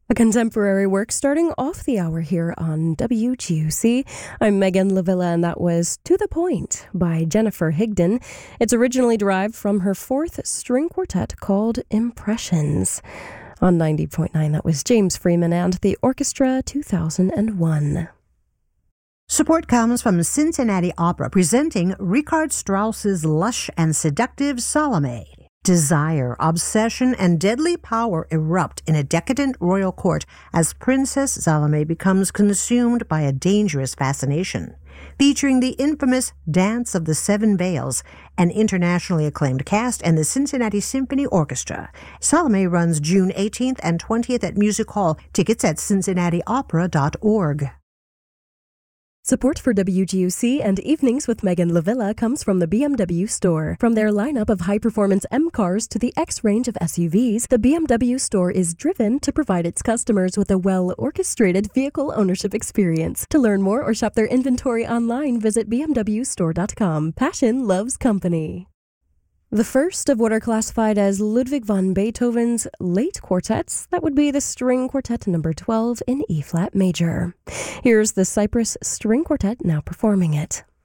A contemporary work starting off the hour here on WGUC. I'm Megan Lavilla, and that was To the Point by Jennifer Higdon. It's originally derived from her fourth string quartet called Impressions. On 90.9, that was James Freeman and the Orchestra 2001. Support comes from Cincinnati Opera, presenting Richard Strauss's lush and seductive Salome. Desire, obsession, and deadly power erupt in a decadent royal court as Princess Salome becomes consumed by a dangerous fascination. Featuring the infamous Dance of the Seven Veils, an internationally acclaimed cast, and the Cincinnati Symphony Orchestra. Salome runs June 18th and 20th at Music Hall. Tickets at cincinnatiopera.org. Support for WGUC and Evenings with Megan Lavilla comes from the BMW Store. From their lineup of high-performance M cars to the X range of SUVs, the BMW Store is driven to provide its customers with a well-orchestrated vehicle ownership experience. To learn more or shop their inventory online, visit bmwstore.com. Passion loves company. The first of what are classified as Ludwig van Beethoven's late quartets, that would be the String Quartet number 12 in E-flat major. Here's the Cypress String Quartet now performing it.